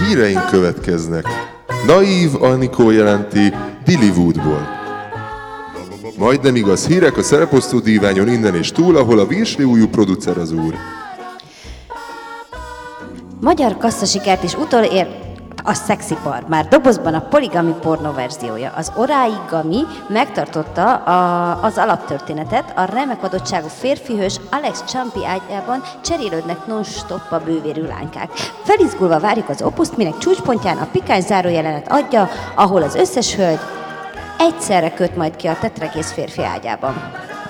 Híreink következnek. Naív Anikó jelenti Dillywoodból. Majdnem igaz hírek a szereposztó díványon innen és túl, ahol a virsli újú producer az úr. Magyar kasszasikert is utolért a szexipar. Már dobozban a poligami pornó verziója. Az Origami megtartotta az alaptörténetet, a remek adottságú férfihős Alex Ciampi ágyában cserélődnek non-stop a bővérű lánykák. Felizgulva várjuk az opuszt, minek csúcspontján a pikáns zárójelenet adja, ahol az összes hölgy egyszerre köt majd ki a tetrekész férfi ágyában.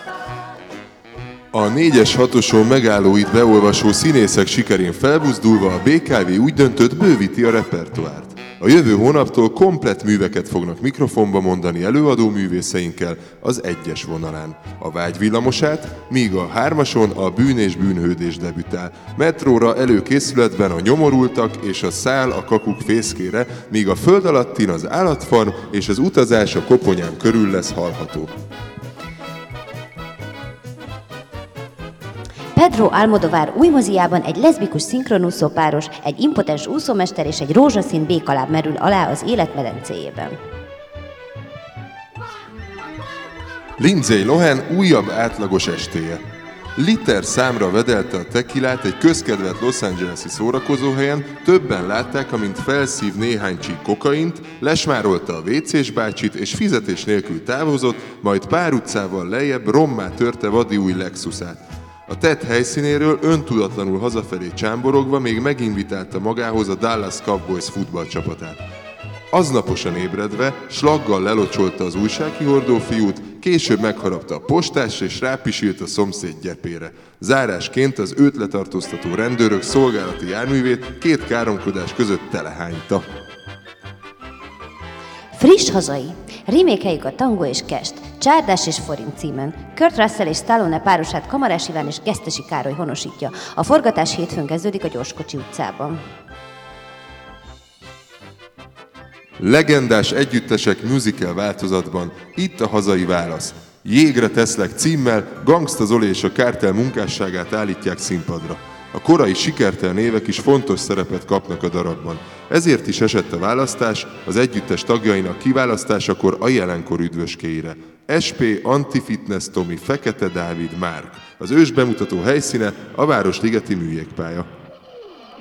A 4-es 6-oson megállóit beolvasó színészek sikerén felbuzdulva a BKV úgy döntött, bővíti a repertoárt. A jövő hónaptól komplett műveket fognak mikrofonba mondani előadó művészeinkkel az 1-es vonalán. A Vágy villamosát, míg a 3-ason a Bűn és bűnhődés debütál. Metróra előkészületben a Nyomorultak és a Szál a kakuk fészkére, míg a Föld alattin az Állatfarm és az Utazás a koponyám körül lesz hallható. Pedro Almodóvar új moziában egy leszbikus szinkronúszó páros, egy impotens úszómester és egy rózsaszín békaláb merül alá az élet medencéjében. Lindsay Lohan újabb átlagos estéje. Liter számra vedelte a tekilát egy közkedvelt Los Angeles-i szórakozóhelyen, többen látták, amint felszív néhány csík kokaint, lesmárolta a WC-s bácsit és fizetés nélkül távozott, majd pár utcával lejjebb rommá törte vadi új Lexusát. A tett helyszínéről öntudatlanul hazafelé csámborogva még meginvitálta magához a Dallas Cowboys futballcsapatát. Aznaposan ébredve, slaggal lelocsolta az újságkihordó fiút, később megharapta a postást és rápisilt a szomszéd gyepére. Zárásként az őt letartóztató rendőrök szolgálati járművét 2 káromkodás között telehányta. Friss hazai. Remékeljük a Tango és Kest, Csárdás és Forint címen. Kurt Russell és Stallone párosát Kamarás Iván és Gesztesi Károly honosítja. A forgatás hétfőn kezdődik a Gyorskocsi utcában. Legendás együttesek musical változatban, itt a hazai válasz. Jégre teszlek címmel Gangsta Zoli és a Kártel munkásságát állítják színpadra. A korai sikertelen évek is fontos szerepet kapnak a darabban. Ezért is esett a választás az együttes tagjainak kiválasztásakor a jelenkor üdvöskéire. SP, Anti-Fitness Tomi, Fekete Dávid, Márk. Az ős bemutató helyszíne a Városligeti Műjégpálya.